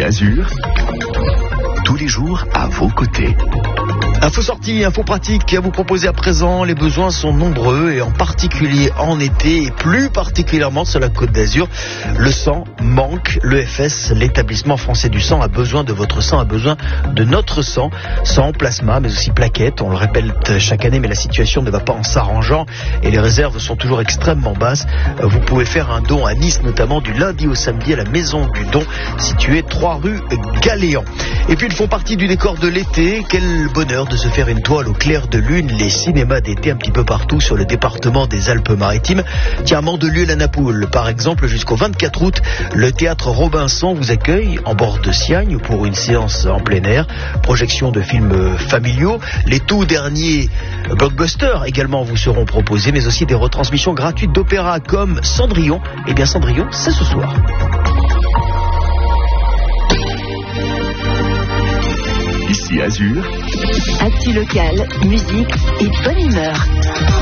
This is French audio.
Ici Azur, tous les jours à vos côtés. Info sortie, info pratique à vous proposer à présent. Les besoins sont nombreux et en particulier en été et plus particulièrement sur la Côte d'Azur. Le sang manque. L'EFS, l'établissement français du sang, a besoin de votre sang, a besoin de notre sang. Sang, plasma, mais aussi plaquettes. On le répète chaque année, mais la situation ne va pas en s'arrangeant et les réserves sont toujours extrêmement basses. Vous pouvez faire un don à Nice, notamment du lundi au samedi à la Maison du Don, située 3 rue Galéan. Et puis ils font partie du décor de l'été. Quel bonheur de se faire une toile au clair de lune. Les cinémas d'été un petit peu partout sur le département des Alpes-Maritimes. Tiens, à Mandelieu-la-Napoule, par exemple, jusqu'au 24 août, le théâtre Robinson vous accueille en bord de Siagne pour une séance en plein air. Projection de films familiaux. Les tout derniers blockbusters également vous seront proposés, mais aussi des retransmissions gratuites d'opéra comme Cendrillon. Eh bien, Cendrillon, c'est ce soir. Ici Azur, Actu locale, musique et bonne humeur.